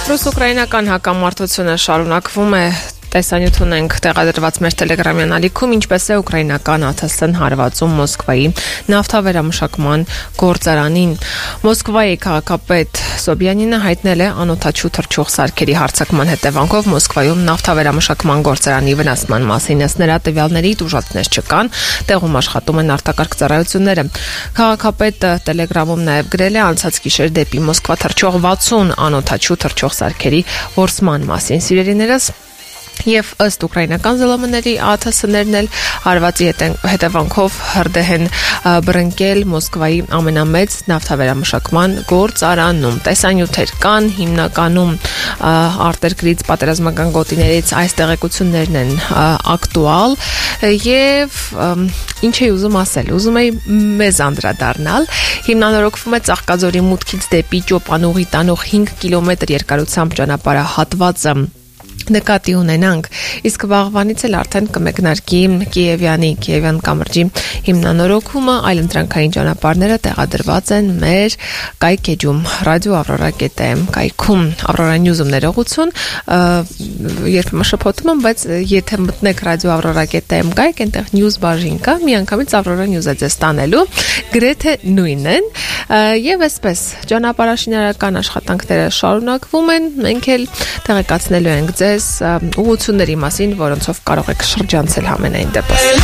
Ռուս-ուկրաինական հակամարտությունը շարունակվում է, տեսանյութ ունենք տեղադրված մեր տելեգրամյան ալիքում, ինչպես է ուկրաինական ԱԹՍ-ն հարվածում Մոսկվայի նավթավերամշակման գործարանին։ Մոսկվայի քաղաքապետ Սոբյանինը հայտնել է անօդաչու թռչող սարքերի հարձակման հետևանքով Մոսկվայում նավթավերամշակման գործարանի վնասման մասին, ըստ նրա տվյալների ուժացներ չկան, տեղում աշխատում են արտակարգ ծառայությունները։ Քաղաքապետը տելեգրամում նաև գրել է անցած գիշեր դեպի Մոսկվա թռչող 60 անօդաչու թռչող սարքերի որսման մասին։ Սիրելիներս, Եվ ըստ ուկրաինական ԶԼՄ-ների ԱԹՍ-ներն էլ հարվածի հետևանքով հրդեհ են բռնկել Մոսկվայի ամենամեծ նավթավերամշակման գործարանում։ Տեսանյութեր կան, հիմնականում արտերկրից պատերազմական գոտիներից այս տեղեկություններն են ակտուալ եւ ինչ էի ուզում ասել, ուզում էի մեզ անդրադառնալ։ Հիմնանորոգվում է Ծաղկաձորի մուտքից դեպի Ճոպանուղի տանող 5 կիլոմետր երկարությամբ ճանապարհահատվածը նկատի ունենանք, իսկ վաղվանից էլ արդեն կմեկնարկի Կիևյան կամրջի հիմնանորոգումը, այլընտրանքային ճանապարհները տեղադրված են մեր կայք էջում ռադիո Ավրորա.am կայքում Ավրորա Նյուզում ներողություն, երբեմն շփոթում եմ, բայց եթե մտնեք ռադիո Ավրորա.am կայք, այնտեղ նյուզ բաժին կա, միանգամից Ավրորա Նյուզը ձեզ տանելու, գրեթե նույնն են, եւ այսպես ճանապարհաշինարարական աշխատանքները շարունակվում են, մենք էլ տեղեկացնելու ենք ձեզ ուղղությունների մասին, որոնցով կարող եք շրջանցել համենայն դեպս։